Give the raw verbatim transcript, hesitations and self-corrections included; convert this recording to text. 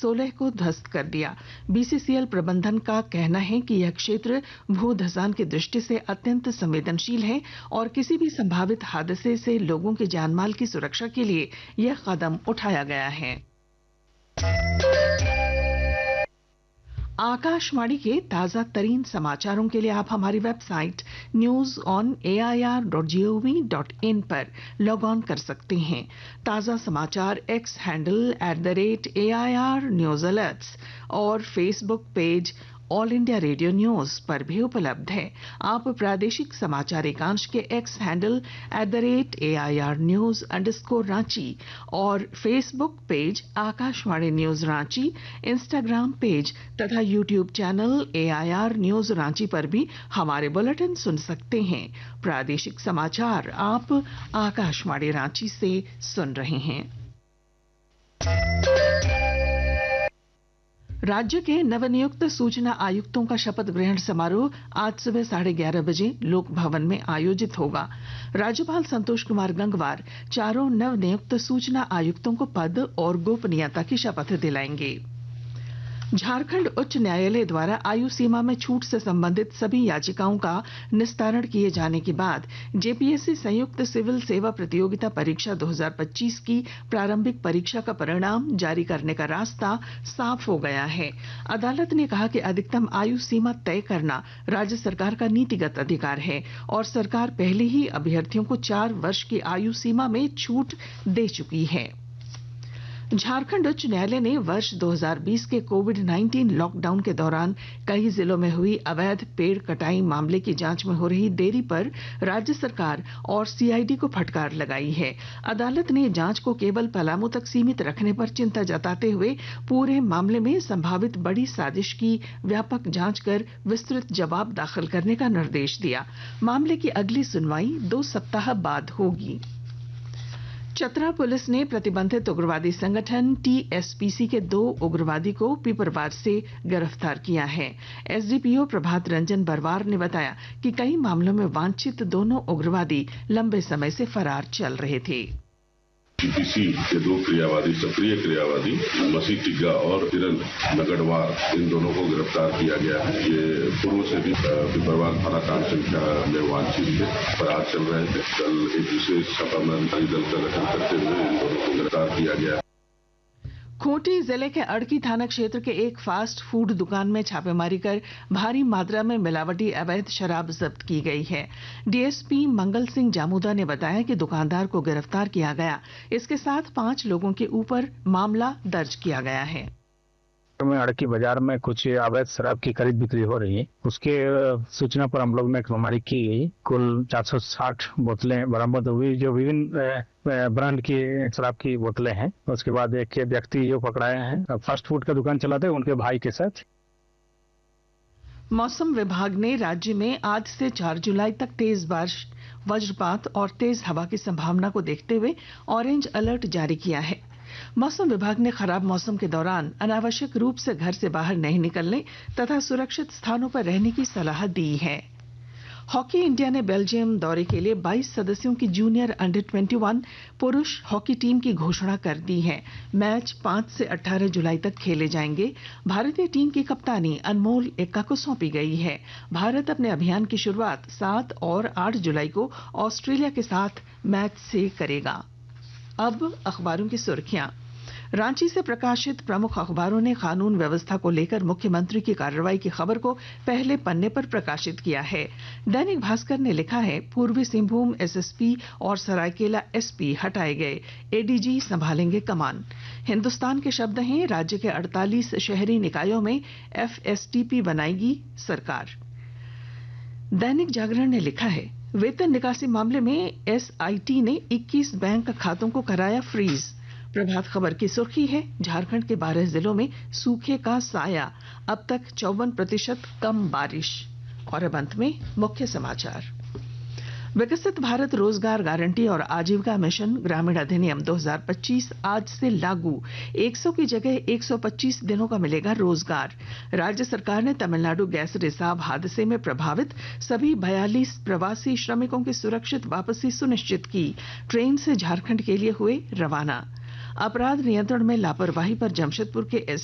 सोलह को ध्वस्त कर दिया। बीसीसीएल प्रबंधन का कहना है कि यह क्षेत्र भू धसान की दृष्टि से अत्यंत संवेदनशील है और किसी भी संभावित हादसे से लोगों के जानमाल की सुरक्षा के लिए यह कदम उठाया गया है। आकाशवाणी के ताजा तरीन समाचारों के लिए आप हमारी website news on A I R dot G O V dot in पर लॉग ऑन कर सकते हैं। ताजा समाचार x handle at the rate A I R news alerts और Facebook page all India radio news पर भी उपलब्ध है। आप प्रादेशिक समाचार एकांश के x handle at the rate A I R news underscore Ranchi और Facebook page Akashvani news Ranchi, Instagram page तथा YouTube channel A I R news Ranchi पर भी हमारे बुलेटिन सुन सकते हैं। प्रादेशिक समाचार आप आकाशवाणी रांची से सुन रहे हैं। राज्य के नवनियुक्त सूचना आयुक्तों का शपथ ग्रहण समारोह आज सुबह साढ़े ग्यारह बजे लोक भवन में आयोजित होगा। राज्यपाल संतोष कुमार गंगवार चारों नवनियुक्त सूचना आयुक्तों को पद और गोपनीयता की शपथ दिलाएंगे। झारखंड उच्च न्यायालय द्वारा आयु सीमा में छूट से संबंधित सभी याचिकाओं का निस्तारण किए जाने के बाद जेपीएससी संयुक्त सिविल सेवा प्रतियोगिता परीक्षा दो हज़ार पच्चीस की प्रारंभिक परीक्षा का परिणाम जारी करने का रास्ता साफ हो गया है। अदालत ने कहा कि अधिकतम आयु सीमा तय करना राज्य सरकार का नीतिगत अधिकार है और सरकार पहले ही अभ्यर्थियों को चार वर्ष की आयु सीमा में छूट दे चुकी है। झारखंड उच्च न्यायालय ने वर्ष दो हज़ार बीस के कोविड उन्नीस लॉकडाउन के दौरान कई जिलों में हुई अवैध पेड़ कटाई मामले की जांच में हो रही देरी पर राज्य सरकार और सीआईडी को फटकार लगाई है। अदालत ने जांच को केवल पलामू तक सीमित रखने पर चिंता जताते हुए पूरे मामले में संभावित बड़ी साजिश की व्यापक जांच कर विस्तृत जवाब दाखिल करने का निर्देश दिया। मामले की अगली सुनवाई दो सप्ताह बाद होगी। चतरा पुलिस ने प्रतिबंधित उग्रवादी संगठन टीएसपीसी के दो उग्रवादी को पिपरवार से गिरफ्तार किया है। एसडीपीओ प्रभात रंजन बरवार ने बताया कि कई मामलों में वांछित दोनों उग्रवादी लंबे समय से फरार चल रहे थे। टीपीसी के दो क्रियावादी सक्रिय क्रियावादी मसीह टिग्गा और किरण नगड़वार, इन दोनों को गिरफ्तार किया गया है। ये पूर्व से भी पिपरवार थाना कांड संख्या में वांछित थे, फरार चल रहे थे। कल एक विशेष छापामारी दल का गठन करते हुए इन दोनों को गिरफ्तार किया गया। खूंटी जिले के अड़की थाना क्षेत्र के एक फास्ट फूड दुकान में छापेमारी कर भारी मात्रा में मिलावटी अवैध शराब जब्त की गई है। डीएसपी मंगल सिंह जामुदा ने बताया कि दुकानदार को गिरफ्तार किया गया। इसके साथ पांच लोगों के ऊपर मामला दर्ज किया गया है। में अड़की बाजार में कुछ अवैध शराब की खरीद बिक्री हो रही है। उसके सूचना पर हम लोग ने छापेमारी की गई। कुल चार सौ साठ बोतलें बरामद हुई जो विभिन्न ब्रांड की शराब की बोतलें हैं। उसके बाद एक व्यक्ति जो पकड़ाया है फास्ट फूड का दुकान चलाते हैं, उनके भाई के साथ। मौसम विभाग ने राज्य में आज से चार जुलाई तक तेज बारिश, वज्रपात और तेज हवा की संभावना को देखते हुए ऑरेंज अलर्ट जारी किया है। मौसम विभाग ने खराब मौसम के दौरान अनावश्यक रूप से घर से बाहर नहीं निकलने तथा सुरक्षित स्थानों पर रहने की सलाह दी है। हॉकी इंडिया ने बेल्जियम दौरे के लिए बाईस सदस्यों की जूनियर अंडर इक्कीस पुरुष हॉकी टीम की घोषणा कर दी है। मैच पांच से अठारह जुलाई तक खेले जाएंगे। भारतीय टीम की कप्तानी अनमोल एक्का को सौंपी गई है। भारत अपने अभियान की शुरुआत सात और आठ जुलाई को ऑस्ट्रेलिया के साथ मैच से करेगा। अब अखबारों की सुर्खियां। रांची से प्रकाशित प्रमुख अखबारों ने कानून व्यवस्था को लेकर मुख्यमंत्री की कार्रवाई की खबर को पहले पन्ने पर प्रकाशित किया है। दैनिक भास्कर ने लिखा है, पूर्वी सिंहभूम एसएसपी और सरायकेला एसपी हटाए गए, एडीजी संभालेंगे कमान। हिंदुस्तान के शब्द हैं, राज्य के अड़तालीस शहरी निकायों में एफएसटीपी बनाएगी सरकार। दैनिक जागरण ने लिखा है, वेतन निकासी मामले में एसआईटी ने इक्कीस बैंक खातों को कराया फ्रीज। प्रभात खबर की सुर्खी है, झारखंड के बारह जिलों में सूखे का साया, अब तक चौवन प्रतिशत कम बारिश। और अब अंत में मुख्य समाचार। विकसित भारत रोजगार गारंटी और आजीविका मिशन ग्रामीण अधिनियम दो हज़ार पच्चीस आज से लागू। सौ की जगह एक सौ पच्चीस दिनों का मिलेगा रोजगार। राज्य सरकार ने तमिलनाडु गैस रिसाव हादसे में प्रभावित सभी बयालीस प्रवासी श्रमिकों की सुरक्षित वापसी सुनिश्चित की। ट्रेन से झारखंड के लिए हुए रवाना। अपराध नियंत्रण में लापरवाही पर जमशेदपुर के एस